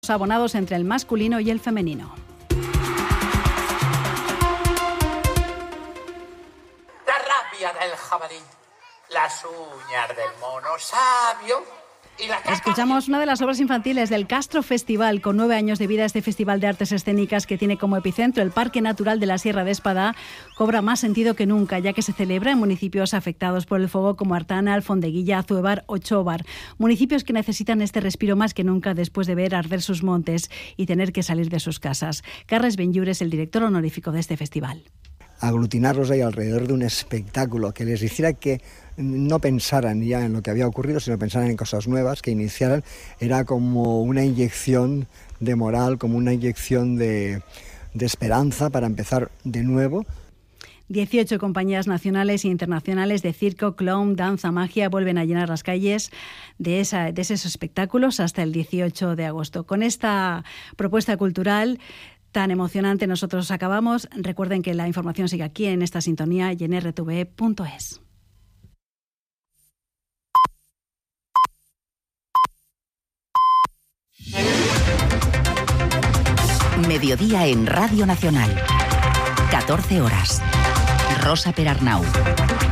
abonados entre el masculino y el femenino. La rabia del jabalí, las uñas del mono sabio y la caca. Escuchamos una de las obras infantiles del Castro Festival. Con 9 años de vida, este Festival de Artes Escénicas, que tiene como epicentro el Parque Natural de la Sierra de Espadá, cobra más sentido que nunca, ya que se celebra en municipios afectados por el fuego como Artana, Alfondeguilla, Azuebar o Chobar, municipios que necesitan este respiro más que nunca después de ver arder sus montes y tener que salir de sus casas. Carles Benllure es el director honorífico de este festival. Aglutinarlos ahí alrededor de un espectáculo que les hiciera que no pensaran ya en lo que había ocurrido, sino pensaran en cosas nuevas, que iniciaran, era como una inyección de moral, como una inyección de esperanza para empezar de nuevo. 18 compañías nacionales e internacionales de circo, clown, danza, magia vuelven a llenar las calles de esos espectáculos hasta el 18 de agosto. Con esta propuesta cultural tan emocionante nosotros acabamos. Recuerden que la información sigue aquí en esta sintonía y en rtve.es. Mediodía en Radio Nacional. 14 horas. Rosa Perarnau.